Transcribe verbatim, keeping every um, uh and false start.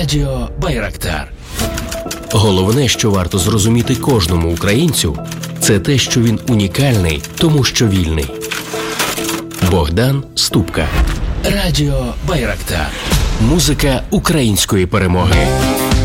Радіо Байрактар. Головне, що варто зрозуміти кожному українцю, це те, що він унікальний, тому що вільний. Богдан Ступка. Радіо Байрактар. Музика української перемоги.